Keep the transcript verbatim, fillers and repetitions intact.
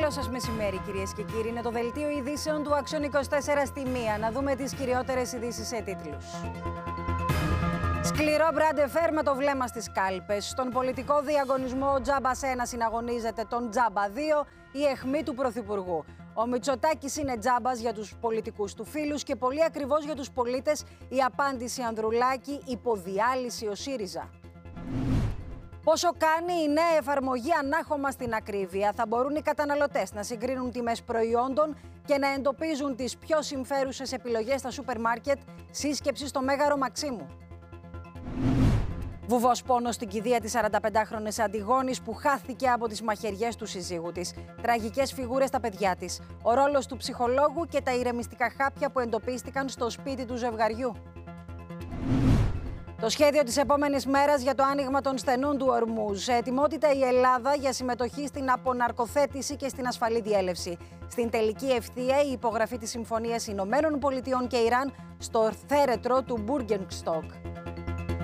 Καλό σας μεσημέρι, κυρίες και κύριοι. Είναι το δελτίο ειδήσεων του Action είκοσι τέσσερα στη μία. Να δούμε τις κυριότερες ειδήσεις σε τίτλους. Σκληρό μπραντεφέρ με το βλέμμα στις κάλπες. Στον πολιτικό διαγωνισμό ο Τζάμπας ένα συναγωνίζεται τον Τζάμπα δύο, η αιχμή του Πρωθυπουργού. Ο Μητσοτάκης είναι τζάμπας για τους πολιτικούς του φίλους και πολύ ακριβώς για τους πολίτες η απάντηση Ανδρουλάκη, υποδιάλυση ο ΣΥΡΙΖΑ. Πόσο κάνει η νέα εφαρμογή ανάχωμα στην ακρίβεια? Θα μπορούν οι καταναλωτές να συγκρίνουν τιμές προϊόντων και να εντοπίζουν τις πιο συμφέρουσες επιλογές στα σούπερ μάρκετ. Σύσκεψη στο Μέγαρο Μαξίμου. Βουβός πόνος στην κηδεία της σαρανταπεντάχρονης Αντιγόνης που χάθηκε από τις μαχαιριές του συζύγου της. Τραγικές φιγούρες στα παιδιά της. Ο ρόλος του ψυχολόγου και τα ηρεμιστικά χάπια που εντοπίστηκαν στο σπίτι του ζευγαριού. Το σχέδιο της επόμενης μέρας για το άνοιγμα των στενών του Ορμούζ. Σε ετοιμότητα η Ελλάδα για συμμετοχή στην αποναρκοθέτηση και στην ασφαλή διέλευση. Στην τελική ευθεία η υπογραφή της Συμφωνίας Ηνωμένων Πολιτειών και Ιράν στο θέρετρο του Μπούργενστοκ.